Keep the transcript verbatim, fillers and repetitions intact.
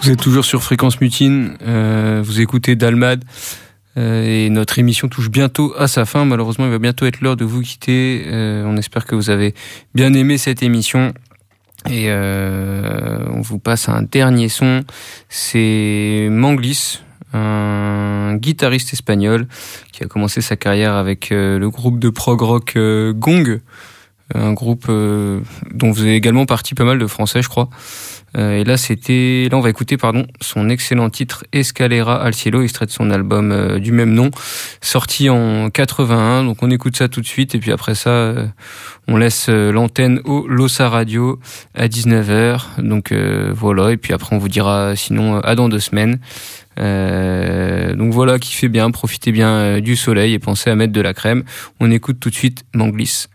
Vous êtes toujours sur Fréquence Mutine, euh, vous écoutez Dalmad, euh, et notre émission touche bientôt à sa fin. Malheureusement, il va bientôt être l'heure de vous quitter. Euh, on espère que vous avez bien aimé cette émission. Et euh, on vous passe un dernier son, c'est Manglis, un guitariste espagnol qui a commencé sa carrière avec euh, le groupe de prog rock euh, Gong, un groupe euh, dont vous avez également partie pas mal de Français, je crois. Euh, et là, c'était, là, on va écouter, pardon, son excellent titre Escalera al cielo, extrait de son album euh, du même nom, sorti en quatre-vingt-un. Donc, on écoute ça tout de suite, et puis après ça, euh, on laisse euh, l'antenne au Losa Radio à dix-neuf heures. Donc, euh, voilà. Et puis après, on vous dira, sinon, euh, à dans deux semaines. Euh, donc voilà, kiffez bien, profitez bien euh, du soleil et pensez à mettre de la crème. On écoute tout de suite Manglis.